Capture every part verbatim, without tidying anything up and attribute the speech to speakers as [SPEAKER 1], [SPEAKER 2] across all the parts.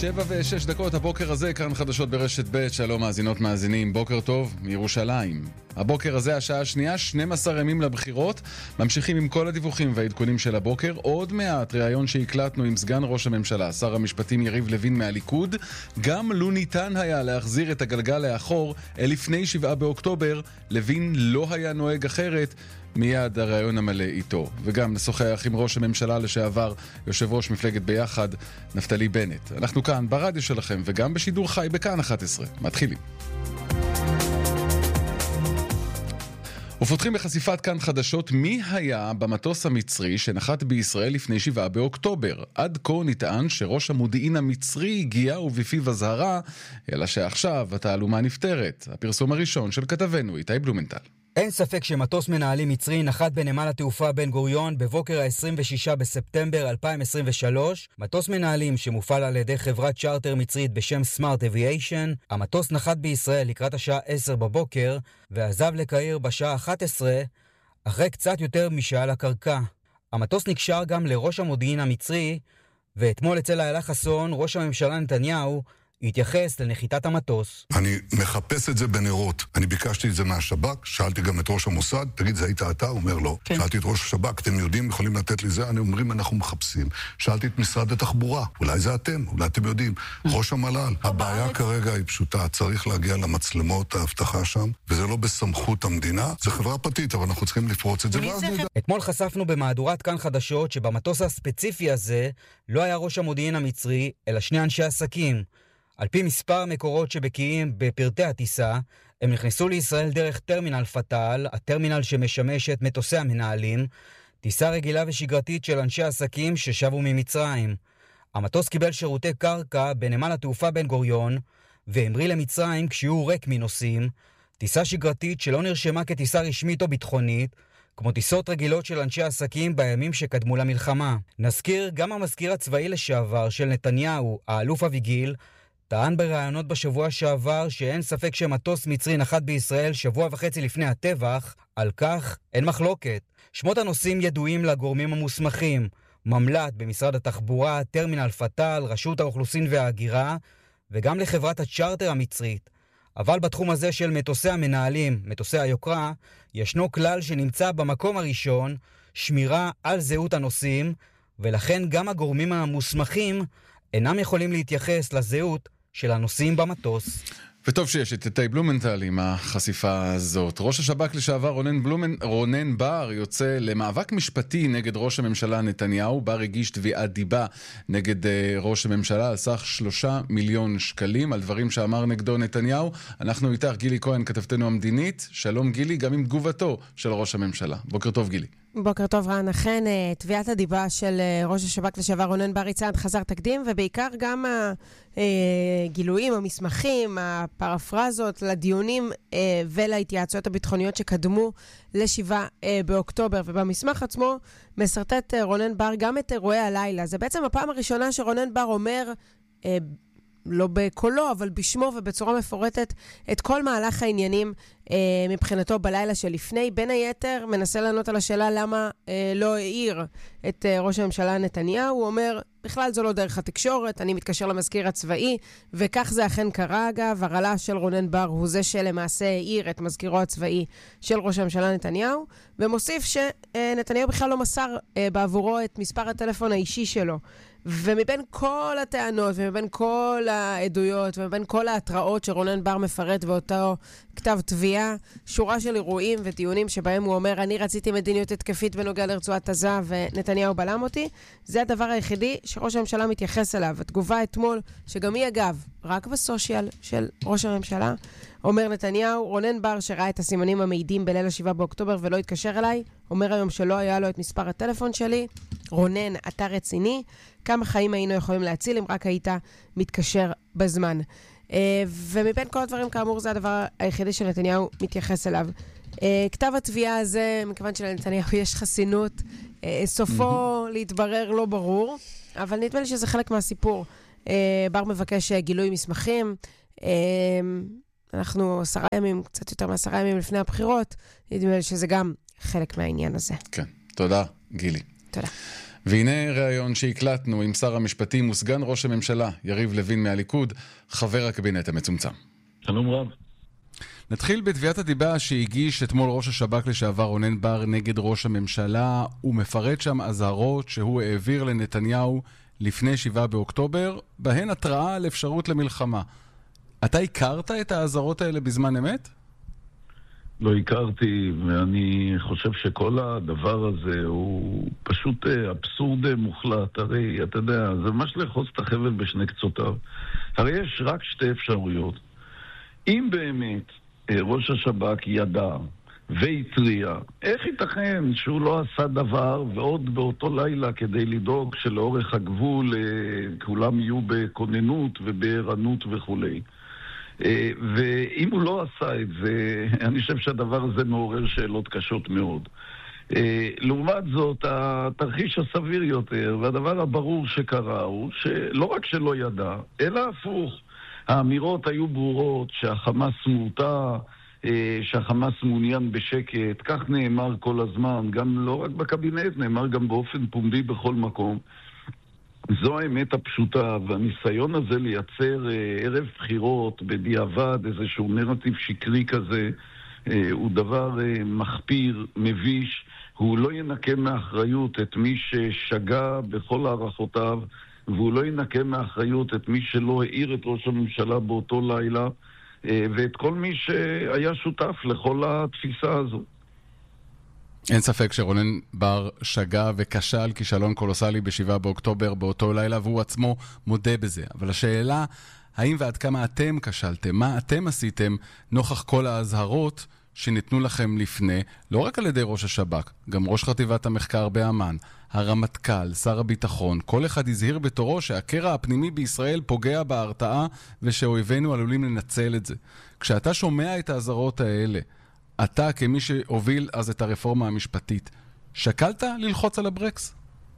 [SPEAKER 1] שבע ושש דקות הבוקר הזה, כאן חדשות ברשת ב', שלום מאזינות מאזינים, בוקר טוב מירושלים. הבוקר הזה, השעה השנייה, שנים עשר ימים לבחירות, ממשיכים עם כל הדיווחים והעדכונים של הבוקר. עוד מעט ראיון שהקלטנו עם סגן ראש הממשלה, שר המשפטים יריב לוין מהליכוד. גם לו ניתן היה להחזיר את הגלגל לאחור אל לפני שבעה באוקטובר, לוין לא היה נוהג אחרת. מיד הראיון המלא איתו. וגם נשוחח עם ראש הממשלה לשעבר, יושב ראש מפלגת ביחד, נפתלי בנט. אנחנו כאן ברדיו שלכם וגם בשידור חי בכאן אחת עשרה. מתחילים. ופותחים בחשיפת כאן חדשות מי היה במטוס המצרי שנחת בישראל לפני שבעה באוקטובר. עד כה נטען שראש המודיעין המצרי הגיע ובפיו הזהרה, אלא שעכשיו התעלומה נפטרת. הפרסום הראשון של כתבנו איתי בלומנטל.
[SPEAKER 2] אין ספק שמטוס מנהלים מצרי נחת בנמל התעופה בן גוריון בבוקר ה-עשרים ושישה בספטמבר אלפיים עשרים ושלוש. מטוס מנהלים שמופעל על ידי חברת צ'ארטר מצרית בשם Smart Aviation. המטוס נחת בישראל לקראת השעה עשר בבוקר ועזב לקהיר בשעה אחת עשרה אחרי קצת יותר משעה לקרקע. המטוס נקשר גם לראש המודיעין המצרי, ואתמול אצל איילה חסון ראש הממשלה נתניהו התייחס לנחיתת המטוס.
[SPEAKER 3] אני מחפש את זה בנרות. אני ביקשתי את זה מהשב"כ, שאלתי גם את ראש המוסד, תגיד, זה היית אתה? הוא אומר לא. כן. שאלתי את ראש השב"כ, אתם יודעים, יכולים לתת לי זה? אני אומרים, אנחנו מחפשים. שאלתי את משרד התחבורה, אולי זה אתם, אולי אתם יודעים. ראש המל"ל, הבעיה כרגע היא פשוטה, צריך להגיע למצלמות האבטחה שם, וזה לא בסמכות המדינה, זה חברה פרטית, אבל אנחנו צריכים לפרוץ את זה.
[SPEAKER 2] אתמול חשפנו במהדורת כאן חדשות שבמטוס הספציפי הזה לא היה ראש המודיעין המצרי, אלא שני אנשי עסקים. על פי מספר המקורות שבקיאים בפרטי הטיסה, הם נכנסו לישראל דרך טרמינל פטל, הטרמינל שמשמש את מטוסי המנהלים, טיסה רגילה ושגרתית של אנשי עסקים ששבו ממצרים. המטוס קיבל שירותי קרקע בנמל התעופה בן גוריון, והמריא למצרים כשהוא ריק מנוסעים, טיסה שגרתית שלא נרשמה כטיסה רשמית או ביטחונית, כמו טיסות רגילות של אנשי עסקים בימים שקדמו למלחמה. נזכיר, גם המזכיר הצבאי לשעבר של נתניהו, האלוף אביגיל, טען בראיונות בשבוע שעבר שאין ספק שמטוס מצרי נחת בישראל שבוע וחצי לפני הטבח. על כך אין מחלוקת. שמות הנוסעים ידועים לגורמים המוסמכים, ממל"ט במשרד התחבורה, טרמינל פטל, רשות האוכלוסין וההגירה, וגם לחברת הצ'ארטר המצרית. אבל בתחום הזה של מטוסי המנהלים, מטוסי היוקרה, ישנו כלל שנמצא במקום הראשון, שמירה על זהות הנוסעים, ולכן גם הגורמים המוסמכים אינם יכולים להתייחס לזהות של הנוסעים במטוס.
[SPEAKER 1] וטוב שיש את איתי בלומנטל עם החשיפה הזאת. ראש השב"כ לשעבר רונן, בלומן, רונן בר יוצא למאבק משפטי נגד ראש הממשלה נתניהו. בר הגיש תביעת דיבה נגד uh, ראש הממשלה על סך שלושה מיליון שקלים על דברים שאמר נגדו נתניהו. אנחנו איתך גילי כהן, כתבתנו המדינית. שלום גילי, גם עם תגובתו של ראש הממשלה. בוקר טוב גילי.
[SPEAKER 4] בוקר טוב רן, אכן תביעת הדיבה של ראש השב"כ לשעבר רונן בר היא צעד חסר תקדים, ובעיקר גם הגילויים, המסמכים, הפרפרזות לדיונים ולהתייעצויות הביטחוניות שקדמו לשבעה באוקטובר. ובמסמך עצמו מסרטט רונן בר גם את אירועי הלילה. זה בעצם הפעם הראשונה שרונן בר אומר, לא בקולו, אבל בשמו ובצורה מפורטת, את כל מהלך העניינים אה, מבחינתו בלילה שלפני. בין היתר, מנסה לענות על השאלה למה אה, לא העיר את אה, ראש הממשלה נתניהו. הוא אומר, בכלל זו לא דרך התקשורת, אני מתקשר למזכיר הצבאי, וכך זה אכן קרה אגב. הרעלה של רונן בר הוא זה שלמעשה העיר את מזכירו הצבאי של ראש הממשלה נתניהו, ומוסיף שנתניהו בכלל לא מסר אה, בעבורו את מספר הטלפון האישי שלו. ומבין כל הטענות ומבין כל העדויות ומבין כל ההתראות שרונן בר מפרט באותו כתב תביעה, שורה של אירועים וטיעונים שבהם הוא אומר, אני רציתי מדיניות התקפית בנוגע לרצועת עזה ונתניהו בלם אותי. זה הדבר היחידי שראש הממשלה מתייחס אליו. התגובה אתמול, שגם היא אגב רק בסושיאל של ראש הממשלה, אומר נתניהו, רונן בר שראה את הסימנים המעידים בליל השבעה באוקטובר ולא התקשר אליי, אומר היום שלא היה לו את מספר הטלפון שלי. רונן, אתה רציני, כמה חיים היינו יכולים להציל אם רק היית מתקשר בזמן. ומבין כל הדברים כאמור זה הדבר היחידי שנתניהו מתייחס אליו. כתב התביעה הזה, מכיוון שלנתניהו יש חסינות, סופו להתברר לא ברור, אבל נדמה לי שזה חלק מהסיפור. בר מבקש גילוי מסמכים, אנחנו עשרה ימים, קצת יותר מעשרה ימים לפני הבחירות, נדמה לי שזה גם חלק מהעניין הזה.
[SPEAKER 1] כן, תודה גילי.
[SPEAKER 4] תודה.
[SPEAKER 1] והנה ראיון שהקלטנו עם שר המשפטים וסגן ראש הממשלה, יריב לוין מהליכוד, חבר הקבינט המצומצם.
[SPEAKER 5] שלום רב.
[SPEAKER 1] נתחיל בתביעת הדיבה שהגיש אתמול ראש השב"כ לשעבר רונן בר נגד ראש הממשלה. הוא מפרט שם אזהרות שהוא העביר לנתניהו לפני שבעה באוקטובר, בהן התראה על אפשרות למלחמה. אתה הכרת את האזהרות האלה בזמן אמת?
[SPEAKER 5] לא הכרתי, ואני חושב שכל הדבר הזה הוא פשוט אבסורד מוחלט. הרי, אתה יודע, זה ממש לחוץ את החבל בשני קצותיו. הרי יש רק שתי אפשרויות. אם באמת ראש השב"כ ידע והטריע, איך ייתכן שהוא לא עשה דבר ועוד באותו לילה כדי לדאוג שלאורך הגבול כולם יהיו בכוננות ובערנות וכולי. ואם הוא לא עשה את זה, אני חושב שהדבר הזה מעורר שאלות קשות מאוד. לעומת זאת, התרחיש הסביר יותר, והדבר הברור שקרה הוא שלא רק שלא ידע, אלא הפוך. האמירות היו ברורות שהחמאס מורתע, שהחמאס מעוניין בשקט, כך נאמר כל הזמן, גם לא רק בקבינט, נאמר גם באופן פומבי בכל מקום. זו האמת הפשוטה, והניסיון הזה לייצר ערב בחירות בדיעבד, איזשהו נרטיב שקרי כזה, הוא דבר מחפיר, מביש. הוא לא ינקה מאחריות את מי ששגה בכל הערכותיו, והוא לא ינקה מאחריות את מי שלא העיר את ראש הממשלה באותו לילה, ואת כל מי שהיה שותף לכל התפיסה הזו.
[SPEAKER 1] אין ספק שרונן בר שגה וכשל כישלון קולוסלי בשבעה באוקטובר באותו לילה, והוא עצמו מודה בזה. אבל השאלה, האם ועד כמה אתם כשלתם? מה אתם עשיתם נוכח כל ההזהרות שניתנו לכם לפני, לא רק על ידי ראש השב"כ, גם ראש חטיבת המחקר באמן, הרמטכ"ל, שר הביטחון, כל אחד הזהיר בתורו שהקרע הפנימי בישראל פוגע בהרתעה ושאויבינו עלולים לנצל את זה. כשאתה שומע את ההזהרות האלה, אתה כמי שהוביל אז את הרפורמה המשפטית, שקלת ללחוץ על הברקס?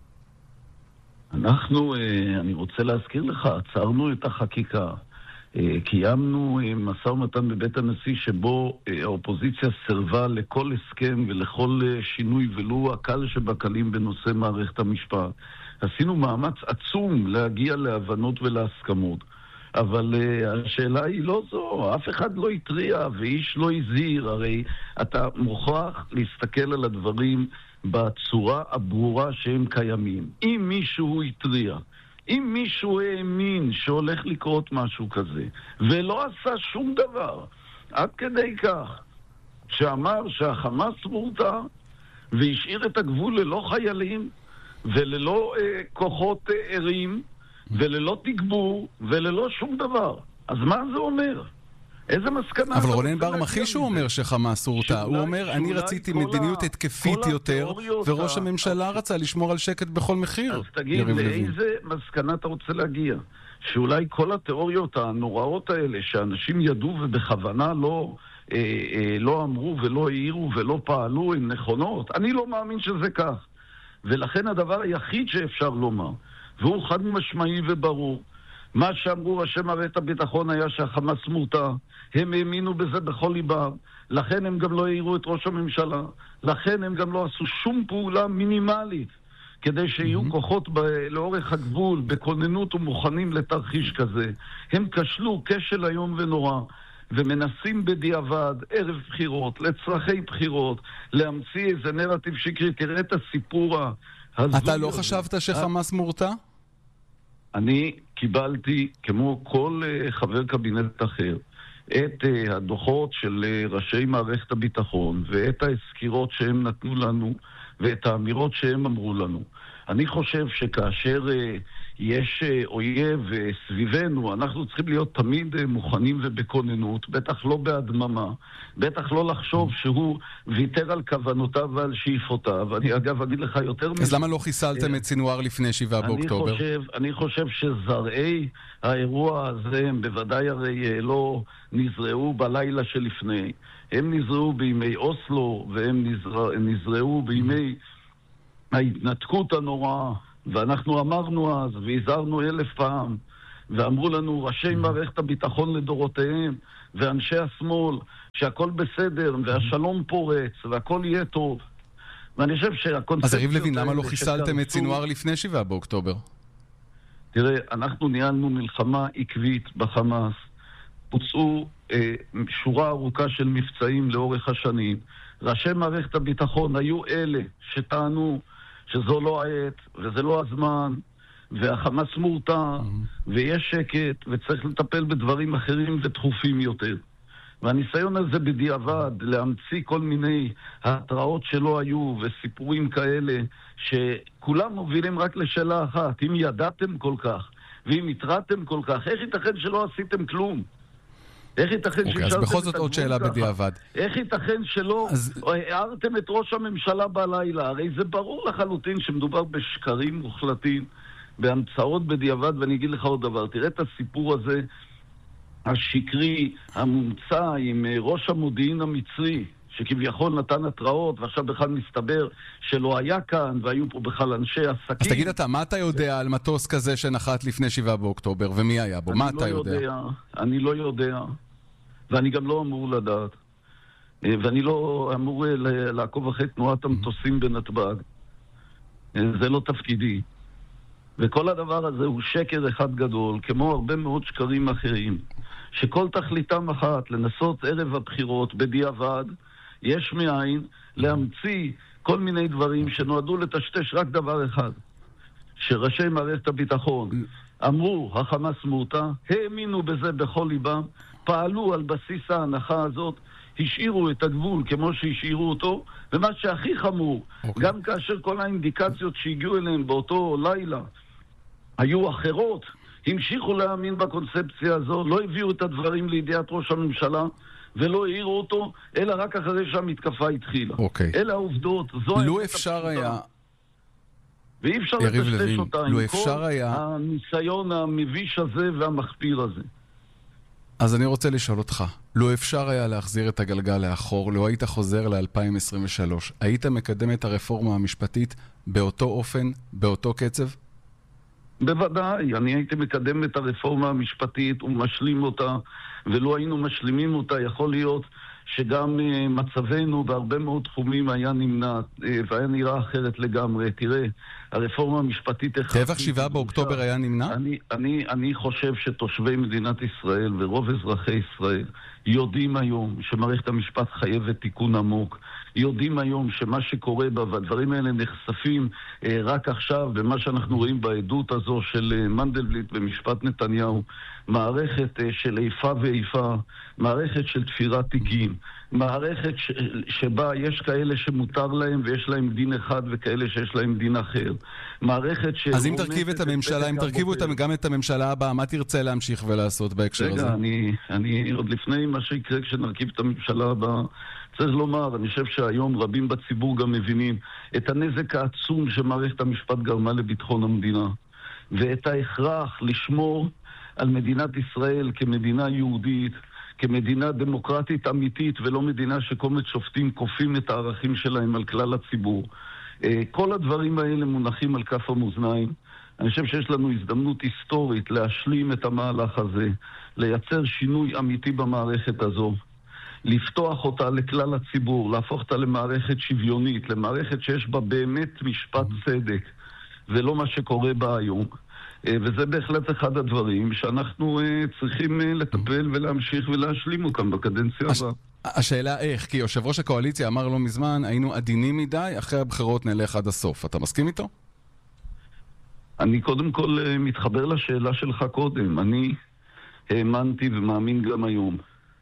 [SPEAKER 5] אנחנו, אני רוצה להזכיר לך, עצרנו את החקיקה. קיימנו משא ומתן בבית הנשיא שבו האופוזיציה סרבה לכל הסכם ולכל שינוי ולו הקל שבקלים בנושא מערכת המשפט. עשינו מאמץ עצום להגיע להבנות ולהסכמות. אבל uh, השאלה היא לא זו, אף אחד לא יטריע ואיש לא יזהיר, הרי אתה מוכרח להסתכל על הדברים בצורה הברורה שהם קיימים. אם מישהו יטריע, אם מישהו האמין שהולך לקרות משהו כזה, ולא עשה שום דבר, עד כדי כך שאמר שהחמאס מורתע והשאיר את הגבול ללא חיילים וללא uh, כוחות uh, ערים, וללא תגבור, וללא שום דבר. אז מה זה אומר? איזה מסקנה?
[SPEAKER 1] אבל רונן בר מכחיש שהוא אומר שחמאס הורתע. הוא אומר, אני רציתי מדיניות התקפית יותר, וראש הממשלה רצה לשמור על שקט בכל מחיר.
[SPEAKER 5] אז תגיד, לאיזה מסקנה אתה רוצה להגיע? שאולי כל התיאוריות הנוראות האלה, שאנשים ידעו ובכוונה לא, אה, אה, לא אמרו ולא העירו ולא פעלו, הן נכונות. אני לא מאמין שזה כך. ולכן הדבר היחיד שאפשר לומר, והוא חד משמעי וברור, מה שאמרו ראשי מערכת הביטחון היה שהחמאס מורתע, הם האמינו בזה בכל ליבם, לכן הם גם לא העירו את ראש הממשלה, לכן הם גם לא עשו שום פעולה מינימלית כדי שיהיו mm-hmm. כוחות ב- לאורך הגבול בכוננות ומוכנים לתרחיש כזה. הם כשלו כשל היום ונורא, ומנסים בדיעבד ערב בחירות, לצרכי בחירות, להמציא איזה נרטיב שקרי. תראה את הסיפור ה...
[SPEAKER 1] אתה לא חשבת שחמאס מורתע?
[SPEAKER 5] אני קיבלתי, כמו כל חבר קבינט אחר, את הדוחות של ראשי מערכת הביטחון ואת הסקירות שהם נתנו לנו ואת האמירות שהם אמרו לנו. אני חושב שכאשר יש אויב סביבנו, אנחנו צריכים להיות תמיד מוכנים ובכוננות, בטח לא בהדממה, בטח לא לחשוב שהוא ויתר על כוונותיו ועל שאיפותיו. אני אגב אגיד לך יותר מזה.
[SPEAKER 1] אז למה לא חיסלתם את סינואר לפני שבעה באוקטובר?
[SPEAKER 5] אני חושב, אני חושב שזרעי האירוע הזה הם בוודאי הרי לא נזרעו בלילה שלפני. הם נזרעו בימי אוסלו, והם נזרע, נזרעו בימי ההתנתקות הנוראה, ואנחנו אמרנו אז, והזהרנו אלף פעם, ואמרו לנו ראשי מערכת הביטחון לדורותיהם, ואנשי השמאל, שהכל בסדר, והשלום פורץ, והכל יהיה טוב. ואני חושב שהקונספציות...
[SPEAKER 1] אז יריב לוין, למה לא חיסלתם
[SPEAKER 5] שקרסו...
[SPEAKER 1] את סינואר לפני שבעה באוקטובר?
[SPEAKER 5] תראה, אנחנו ניהלנו מלחמה עקבית בחמאס, פוצעו אה, שורה ארוכה של מבצעים לאורך השנים. ראשי מערכת הביטחון היו אלה שטענו שזו לא העת וזה לא הזמן, והחמאס מורתע, mm-hmm. ויש שקט, וצריך לטפל בדברים אחרים ודחופים יותר. והניסיון הזה בדיעבד, להמציא כל מיני התראות שלא היו וסיפורים כאלה, שכולם מובילים רק לשאלה אחת, אם ידעתם כל כך, ואם התרעתם כל כך, איך ייתכן שלא עשיתם כלום? איך ייתכן
[SPEAKER 1] okay, אז בכל זאת עוד שאלה ככה? בדיעבד.
[SPEAKER 5] איך ייתכן שלא
[SPEAKER 1] אז...
[SPEAKER 5] הערתם את ראש הממשלה בלילה? הרי זה ברור לחלוטין שמדובר בשקרים מוחלטים, בהמצאות בדיעבד, ואני אגיד לך עוד דבר. תראה את הסיפור הזה, השקרי, המומצא עם ראש המודיעין המצרי, שכביכול נתן התראות, ועכשיו בכלל מסתבר שלא היה כאן, והיו פה בכלל אנשי עסקים.
[SPEAKER 1] אז תגיד אתה, מה אתה יודע על מטוס כזה שנחת לפני שבעה באוקטובר, ומי היה בו? מה אתה יודע?
[SPEAKER 5] יודע? אני לא יודע, ואני גם לא אמור לדעת. ואני לא אמור לעקוב אחרי תנועת המטוסים בנתב"ג. זה לא תפקידי. וכל הדבר הזה הוא שקר אחד גדול, כמו הרבה מאוד שקרים אחרים, שכל תכליתם אחת, לנסות ערב הבחירות בדיעבד, יש מאין להמציא כל מיני דברים שנועדו לטשטש רק דבר אחד, שראשי מערכת הביטחון אמרו, החמאס מורתע, האמינו בזה בכל ליבם, פעלו על בסיס ההנחה הזאת, השאירו את הגבול כמו שהשאירו אותו, ומה שהכי חמור, okay. גם כאשר כל האינדיקציות שהגיעו אליהם באותו לילה היו אחרות, המשיכו להאמין בקונספציה הזו, לא הביאו את הדברים לידיעת ראש הממשלה, ולא העירו אותו, אלא רק אחרי שהמתקפה התחילה.
[SPEAKER 1] Okay.
[SPEAKER 5] אלה העובדות, זו...
[SPEAKER 1] לא אפשר היה...
[SPEAKER 5] ואי אפשר לטשטש אותה
[SPEAKER 1] לא
[SPEAKER 5] עם
[SPEAKER 1] אפשר
[SPEAKER 5] כל
[SPEAKER 1] היה...
[SPEAKER 5] הניסיון המביש הזה והמחפיר הזה.
[SPEAKER 1] אז אני רוצה לשאול אותך, לא אפשר היה להחזיר את הגלגל לאחור, לא היית חוזר ל-אלפיים עשרים ושלוש, היית מקדם את הרפורמה המשפטית באותו אופן, באותו קצב?
[SPEAKER 5] בוודאי, אני הייתי מקדם את הרפורמה המשפטית ומשלים אותה, ולא היינו משלימים אותה, יכול להיות שגם uh, מצבנו בהרבה מאוד תחומים היה נמנע, uh, והיה נראה אחרת לגמרי. תראה, הרפורמה המשפטית...
[SPEAKER 1] טבח שבעה באוקטובר היה נמנע?
[SPEAKER 5] אני, אני, אני חושב שתושבי מדינת ישראל ורוב אזרחי ישראל יודעים היום שמערכת המשפט חייבת תיקון עמוק, יודעים היום שמה שקורה בה, והדברים האלה נחשפים אה, רק עכשיו, במה שאנחנו רואים בעדות הזו של אה, מנדלבליט במשפט נתניהו, מערכת אה, של איפה ואיפה, מערכת של תפירת תיקים, מערכת ש... שבה יש כאלה שמותר להם ויש להם דין אחד וכאלה שיש להם דין אחר. מערכת ש...
[SPEAKER 1] אז אם תרכיב את הממשלה, אם תרכיבו את... גם את הממשלה הבאה, מה תרצה להמשיך ולעשות בהקשר
[SPEAKER 5] רגע,
[SPEAKER 1] הזה?
[SPEAKER 5] רגע, אני, אני עוד לפני מה שיקרה כשנרכיב את הממשלה הבאה, צריך לומר, אני חושב שהיום רבים בציבור גם מבינים את הנזק העצום שמערכת המשפט גרמה לביטחון המדינה, ואת ההכרח לשמור על מדינת ישראל כמדינה יהודית, כמדינה דמוקרטית אמיתית, ולא מדינה שקומץ שופטים כופים את הערכים שלהם על כלל הציבור. כל הדברים האלה מונחים על כף המאזניים. אני חושב שיש לנו הזדמנות היסטורית להשלים את המהלך הזה, לייצר שינוי אמיתי במערכת הזו, לפתוח אותה לכלל הציבור, להפוך אותה למערכת שוויונית, למערכת שיש בה באמת משפט צדק, ולא מה שקורה בה היום. וזה בהחלט אחד הדברים שאנחנו צריכים לטפל ולהמשיך ולהשלים אותם בקדנציה הבאה.
[SPEAKER 1] השאלה איך, כי יושב ראש הקואליציה אמר לא מזמן, היינו עדינים מדי, אחרי הבחירות נלך עד הסוף. אתה מסכים איתו?
[SPEAKER 5] אני קודם כל מתחבר לשאלה שלך קודם. אני האמנתי ומאמין גם היום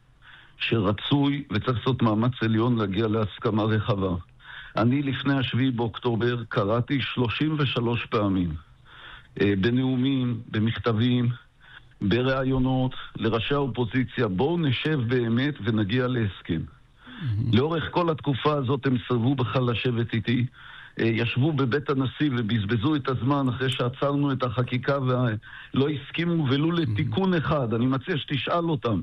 [SPEAKER 5] שרצוי וצריך לעשות מאמץ עליון להגיע להסכמה רחבה. אני לפני השביעי באוקטובר קראתי שלושים ושלוש פעמים בנאומים, במכתבים, בראיונות לראשי האופוזיציה, בואו נשב באמת ונגיע להסכם. Mm-hmm. לאורך כל התקופה הזאת הם סרבו בכלל לשבת איתי, ישבו בבית הנשיא ובזבזו את הזמן אחרי שעצרנו את החקיקה ולא הסכימו ולו לתיקון אחד. אני מציע שתשאל אותם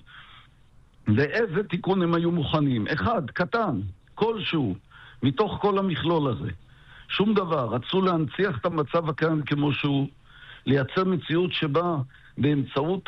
[SPEAKER 5] לאיזה תיקון הם היו מוכנים. אחד, קטן, כלשהו, מתוך כל המכלול הזה. שום דבר. רצו להנציח את המצב הקיים כמו שהוא, לייצר מציאות שבה באמצעות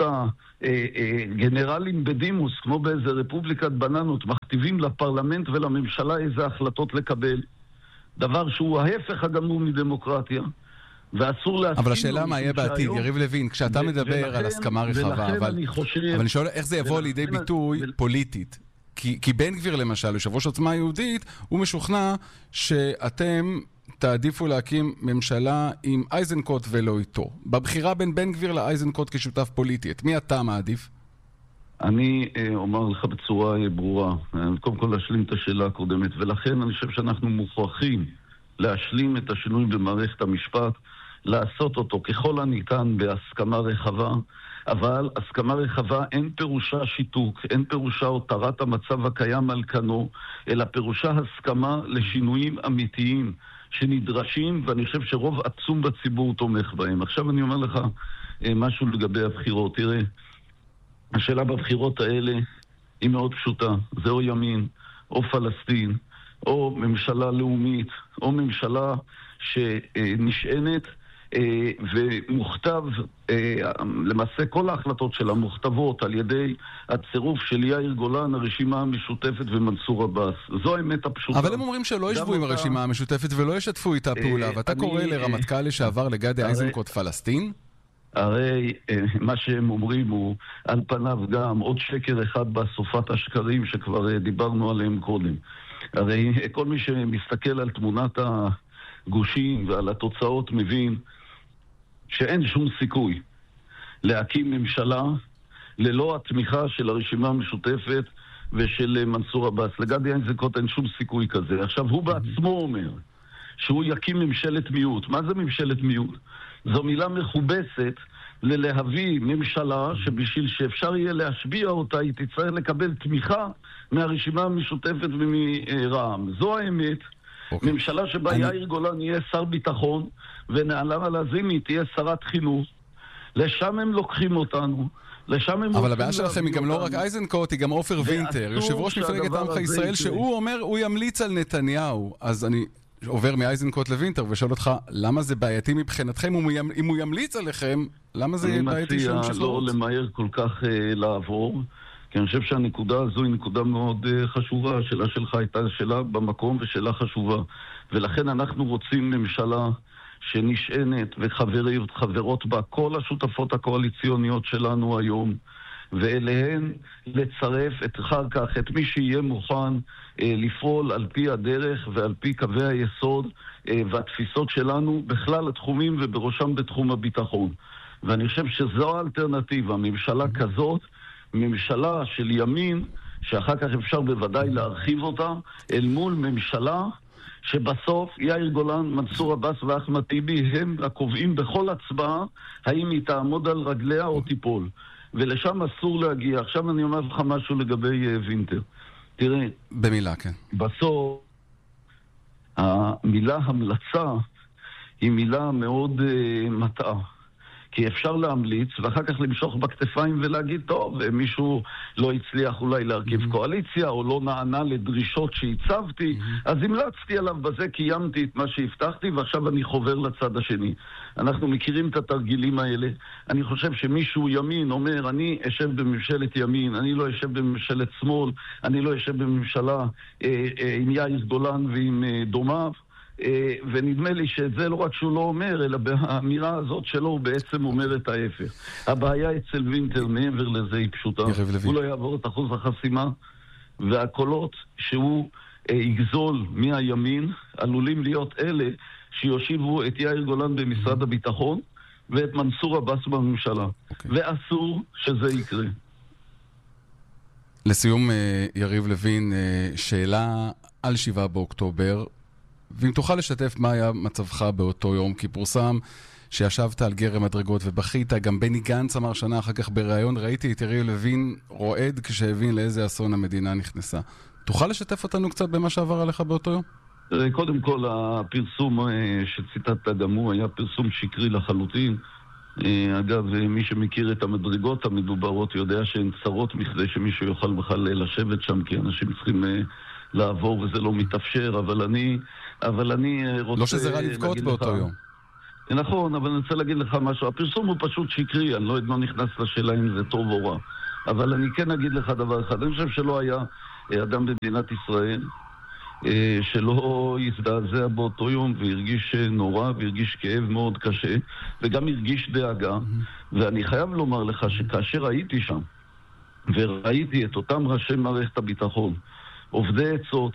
[SPEAKER 5] הגנרלים בדימוס, כמו באיזה רפובליקת בננות, מכתיבים לפרלמנט ולממשלה איזה החלטות לקבל. דבר שהוא ההפך הגמור מדמוקרטיה, ואסור להסכים...
[SPEAKER 1] אבל השאלה מה יהיה בעתיד, יריב לוין, כשאתה מדבר על הסכמה רחבה, אבל אני שואל איך זה יבוא לידי ביטוי פוליטית. כי בן גביר למשל, יושב ראש עוצמה יהודית, הוא משוכנע שאתם תעדיפו להקים ממשלה עם אייזנקוט ולא איתו. בבחירה בין בן גביר לאייזנקוט כשותף פוליטי, את מי אתה מעדיף?
[SPEAKER 5] אני אומר לך בצורה ברורה, קודם כל להשלים את השאלה הקודמת, ולכן אני חושב שאנחנו מוכרחים להשלים את השינוי במערכת המשפט, לעשות אותו ככל הניתן בהסכמה רחבה, אבל הסכמה רחבה אין פירושה שיתוק, אין פירושה הותרת המצב הקיים על כנו, אלא פירושה הסכמה לשינויים אמיתיים שנדרשים, ואני חושב שרוב עצום בציבור תומך בהם. עכשיו אני אומר לך משהו לגבי הבחירות. תראה, השאלה בבחירות האלה היא מאוד פשוטה. זה או ימין, או פלסטין, או ממשלה לאומית, או ממשלה שנשענת ומוכתב, למעשה כל ההחלטות שלה מוכתבות על ידי הצירוף של יאיר גולן, הרשימה המשותפת ומנסור עבאס. זו האמת הפשוטה.
[SPEAKER 1] אבל הם אומרים שלא ישבו עם הרשימה המשותפת ולא ישתפו איתה פעולה, ואתה קורא לרמטכ"ל לשעבר לגדי איזנקוט פלסטין?
[SPEAKER 5] הרי מה שהם אומרים הוא על פניו גם עוד שקר אחד באסופת השקרים שכבר דיברנו עליהם קודם. הרי כל מי שמסתכל על תמונת הגושים ועל התוצאות מבין שאין שום סיכוי להקים ממשלה ללא התמיכה של הרשימה המשותפת ושל מנסור עבאס. לגדי איזנקוט אין שום סיכוי כזה. עכשיו הוא בעצמו אומר שהוא יקים ממשלת מיעוט. מה זה ממשלת מיעוט? זו מילה מכובסת ללהביא ממשלה שבשביל שאפשר יהיה להשביע אותה היא תצטרך לקבל תמיכה מהרשימה המשותפת ומרע"מ. זו האמת. Okay. ממשלה שבה אני... יאיר גולן יהיה שר ביטחון ונעלמה לזימי תהיה שרת חינוך. לשם הם לוקחים אותנו. לשם הם
[SPEAKER 1] אבל הבעיה שלכם היא גם לא רק איזנקוט, היא גם עופר וינטר, יושב ראש מפלגת עמך ישראל, שהוא אומר, הוא ימליץ על נתניהו. אז אני עובר מאייזנקוט לוינטר ושואל אותך, למה זה בעייתי מבחינתכם? אם הוא ימליץ עליכם, למה זה בעייתי שהוא
[SPEAKER 5] מציע לא למהר כל כך uh, לעבור? כי אני חושב שהנקודה הזו היא נקודה מאוד uh, חשובה. השאלה שלך הייתה שאלה במקום ושאלה חשובה. ולכן אנחנו רוצים ממשלה שנשענת וחברות חברות בה כל השותפות הקואליציוניות שלנו היום, ואליהן לצרף את אחר כך את מי שיהיה מוכן אה, לפעול על פי הדרך ועל פי קווי היסוד אה, והתפיסות שלנו בכלל התחומים ובראשם בתחום הביטחון. ואני חושב שזו האלטרנטיבה, ממשלה כזאת, ממשלה של ימין, שאחר כך אפשר בוודאי להרחיב אותה, אל מול ממשלה שבסוף יאיר גולן, מנסור עבאס ואחמד טיבי הם הקובעים בכל הצבעה האם היא תעמוד על רגליה או תיפול. ולשם אסור להגיע. עכשיו אני אומר לך משהו לגבי uh, וינטר. תראה.
[SPEAKER 1] במילה, כן.
[SPEAKER 5] בסוף, המילה המלצה היא מילה מאוד uh, מטעה. כי אפשר להמליץ ואחר כך למשוך בכתפיים ולהגיד, טוב, מישהו לא הצליח אולי להרכיב mm-hmm. קואליציה, או לא נענה לדרישות שהצבתי, mm-hmm. אז המלצתי עליו בזה, קיימתי את מה שהבטחתי, ועכשיו אני חובר לצד השני. אנחנו מכירים את התרגילים האלה. אני חושב שמישהו ימין אומר, אני אשב בממשלת ימין, אני לא אשב בממשלת שמאל, אני לא אשב בממשלה אה, אה, עם יאיר גולן ועם אה, דומיו, ונדמה לי שאת זה לא רק שהוא לא אומר, אלא באמירה הזאת שלו הוא בעצם אומר את ההפך. הבעיה אצל וינטר מעבר לזה היא פשוטה. הוא לא יעבור את אחוז החסימה, והקולות שהוא יגזול מהימין עלולים להיות אלה שיושיבו את יאיר גולן במשרד הביטחון ואת מנסור עבאס בממשלה. Okay. ואסור שזה יקרה.
[SPEAKER 1] לסיום, יריב לוין, שאלה על שבעה באוקטובר, ואם תוכל לשתף מה היה מצבך באותו יום, כי פורסם שישבת על גרם מדרגות ובכית, גם בני גנץ אמר שנה אחר כך בראיון, ראיתי את יריב לוין רועד כשהבין לאיזה אסון המדינה נכנסה. תוכל לשתף אותנו קצת במה שעבר עליך באותו יום?
[SPEAKER 5] קודם כל, הפרסום שציטטת גם הוא היה פרסום שקרי לחלוטין. אגב, מי שמכיר את המדרגות המדוברות יודע שהן צרות מכדי שמישהו יוכל בכלל לשבת שם, כי אנשים צריכים לעבור וזה לא מתאפשר, אבל אני, אבל אני רוצה...
[SPEAKER 1] לא שזה רע לבכות באותו יום.
[SPEAKER 5] נכון, אבל אני רוצה להגיד לך משהו. הפרסום הוא פשוט שקרי, אני לא, לא נכנס לשאלה אם זה טוב או רע. אבל אני כן אגיד לך דבר אחד. אני חושב שלא היה אדם במדינת ישראל שלא יזדעזע באותו יום והרגיש נורא והרגיש כאב מאוד קשה וגם הרגיש דאגה. ואני חייב לומר לך שכאשר הייתי שם וראיתי את אותם ראשי מערכת הביטחון, עובדי עצות,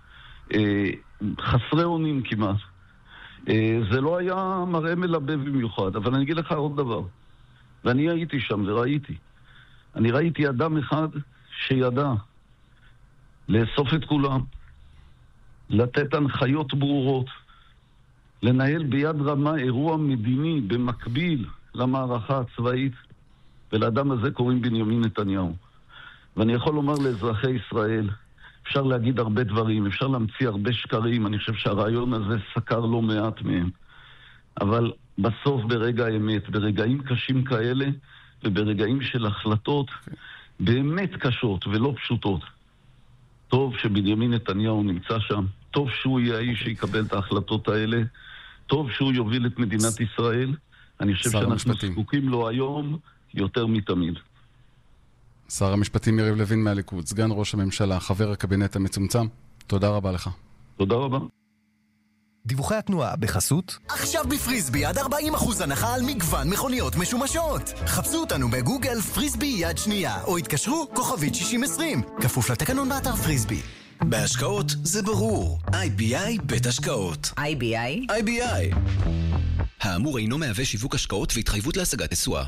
[SPEAKER 5] חסרי אונים כמעט, זה לא היה מראה מלבב במיוחד. אבל אני אגיד לך עוד דבר, ואני הייתי שם וראיתי, אני ראיתי אדם אחד שידע לאסוף את כולם, לתת הנחיות ברורות, לנהל ביד רמה אירוע מדיני במקביל למערכה הצבאית, ולאדם הזה קוראים בנימין נתניהו. ואני יכול לומר לאזרחי ישראל, אפשר להגיד הרבה דברים, אפשר להמציא הרבה שקרים, אני חושב שהרעיון הזה סקר לא מעט מהם. אבל בסוף ברגע האמת, ברגעים קשים כאלה, וברגעים של החלטות באמת קשות ולא פשוטות, טוב שבנימין נתניהו נמצא שם, טוב שהוא יהיה האיש שיקבל את ההחלטות האלה, טוב שהוא יוביל את מדינת ישראל. אני חושב שאנחנו זקוקים לו היום יותר מתמיד.
[SPEAKER 1] שר המשפטים יריב לוין מהליכוד, סגן ראש הממשלה, חבר הקבינט המצומצם, תודה רבה לך.
[SPEAKER 5] תודה רבה.
[SPEAKER 6] דיווחי התנועה בחסות.
[SPEAKER 7] עכשיו בפריסבי עד ארבעים אחוז הנחה על מגוון מכוניות משומשות. חפשו אותנו בגוגל פריסבי יד שנייה, או התקשרו כוכבית שישים עשרים. כפוף לתקנון באתר פריסבי.
[SPEAKER 8] בהשקעות זה ברור. איי בי איי בית השקעות.
[SPEAKER 9] איי בי איי?
[SPEAKER 8] איי בי איי. האמור אינו מהווה שיווק השקעות והתחייבות להשגת תשואה.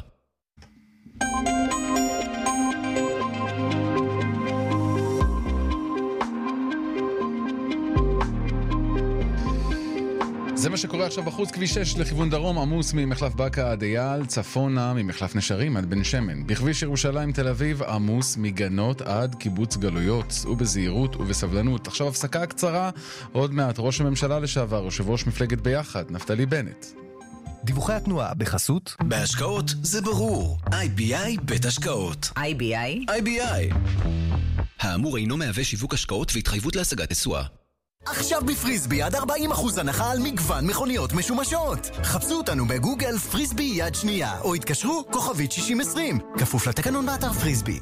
[SPEAKER 1] זה מה שקורה עכשיו בחוץ. כביש שש לכיוון דרום עמוס ממחלף בקה עד אייל, צפונה ממחלף נשרים עד בן שמן. בכביש ירושלים תל אביב עמוס מגנות עד קיבוץ גלויות. סעו בזהירות ובסבלנות. עכשיו הפסקה קצרה, עוד מעט ראש הממשלה לשעבר, יושב ראש מפלגת ביחד, נפתלי בנט.
[SPEAKER 6] דיווחי התנועה בחסות.
[SPEAKER 8] בהשקעות זה ברור. איי בי איי בית השקעות.
[SPEAKER 9] איי בי איי?
[SPEAKER 8] איי בי איי. האמור אינו מהווה שיווק השקעות והתחייבות להשגת תשואה.
[SPEAKER 7] עכשיו בפריסבי עד ארבעים אחוז הנחה על מגוון מכוניות משומשות. חפשו אותנו בגוגל פריסבי יד שנייה, או התקשרו כוכבית שישים עשרים. כפוף לתקנון באתר פריסבי.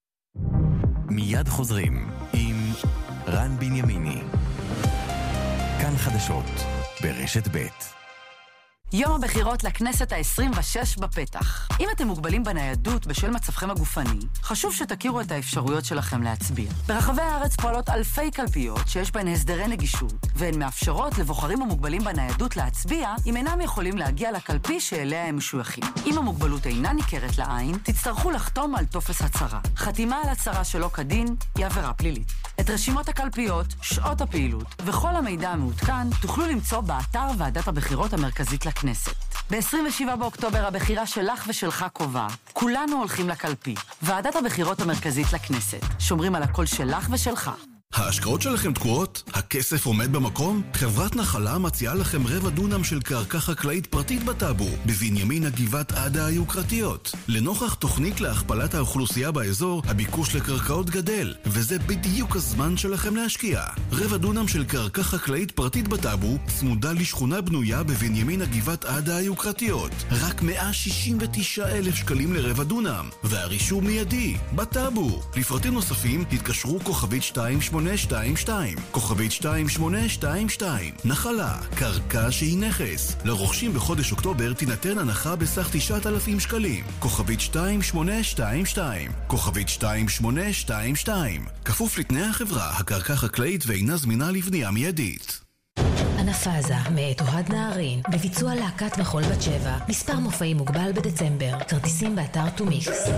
[SPEAKER 6] מיד חוזרים עם רן בנימיני. כאן חדשות ברשת ב'.
[SPEAKER 10] יום הבחירות לכנסת ה-עשרים ושש בפתח. אם אתם מוגבלים בניידות בשל מצבכם הגופני, חשוב שתכירו את האפשרויות שלכם להצביע. ברחבי הארץ פועלות אלפי קלפיות שיש בהן הסדרי נגישות, והן מאפשרות לבוחרים המוגבלים בניידות להצביע אם אינם יכולים להגיע לקלפי שאליה הם משויכים. אם המוגבלות אינה ניכרת לעין, תצטרכו לחתום על טופס הצהרה. חתימה על הצהרה שלא כדין היא עבירה פלילית. את רשימות הקלפיות, שעות הפעילות וכל המידע המעודכן תוכלו למצוא באתר ועדת הבחירות המרכזית לכנסת. כנסת. ב-עשרים ושבעה באוקטובר הבחירה שלך ושלך קובעה. כולנו הולכים לקלפי. ועדת הבחירות המרכזית לכנסת. שומרים על הקול שלך ושלך.
[SPEAKER 11] ההשקעות שלכם תקועות? הכסף עומד במקום? חברת נחלה מציעה לכם רבע דונם של קרקע חקלאית פרטית בטאבו, בבנימין הגבעת עדה היוקרתיות. לנוכח תוכנית להכפלת האוכלוסייה באזור, הביקוש לקרקעות גדל, וזה בדיוק הזמן שלכם להשקיע. רבע דונם של קרקע חקלאית פרטית בטאבו, צמודה לשכונה בנויה בבנימין הגבעת עדה היוקרתיות. רק מאה שישים ותשעה אלף שקלים לרבע דונם, והרישום מיידי, בטאבו. לפרטים נוספים, התקשרו כוכבית שתיים שמונה שתיים שתיים, כוכבית שתיים שמונה שתיים שתיים. נחלה, קרקע שהיא נכס. לרוכשים בחודש אוקטובר תינתן הנחה בסך תשעת אלפים שקלים. כוכבית שתיים שמונה שתיים שתיים, כוכבית שתיים שמונה שתיים שתיים. כפוף לתנאי החברה, הקרקע חקלאית ואינה זמינה לבנייה מיידית.
[SPEAKER 12] אנפאזה מאת אוהד נהרין בביצוע להקת מחול בת שבע. מספר מופעים מוגבל בדצמבר. כרטיסים באתר טומיקס.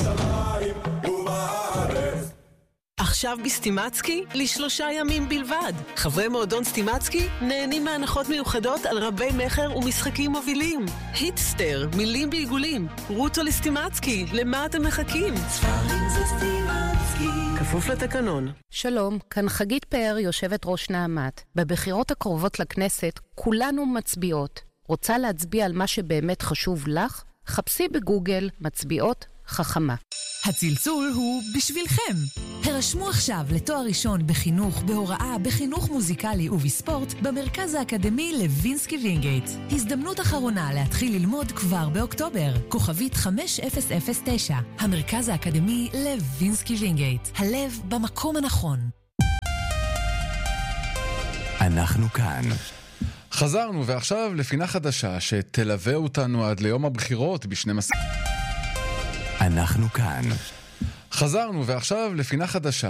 [SPEAKER 13] עכשיו בסטימצקי לשלושה ימים בלבד. חברי מועדון סטימצקי נהנים מהנחות מיוחדות על רבי מחר ומשחקים מובילים. היטסטר, מילים בעיגולים. רוצו לסטימצקי, למה אתם מחכים? ספרים זה סטימצקי. כפוף לתקנון.
[SPEAKER 14] שלום, כאן חגית פאר, יושבת ראש נעמת. בבחירות הקרובות לכנסת כולנו מצביעות. רוצה להצביע על מה שבאמת חשוב לך? חפשי בגוגל מצביעות חכמה.
[SPEAKER 15] הצלצול הוא בשבילכם. הרשמו עכשיו לתואר ראשון בחינוך, בהוראה, בחינוך מוזיקלי ובספורט במרכז האקדמי לוינסקי וינגייט. הזדמנות אחרונה להתחיל ללמוד כבר באוקטובר. כוכבית חמש אפס אפס תשע. המרכז האקדמי לוינסקי וינגייט. הלב במקום הנכון.
[SPEAKER 6] אנחנו כאן.
[SPEAKER 1] חזרנו, ועכשיו לפינה חדשה שתלווה אותנו עד ליום הבחירות ב-שנים עשר.
[SPEAKER 6] אנחנו כאן.
[SPEAKER 1] חזרנו, ועכשיו לפינה חדשה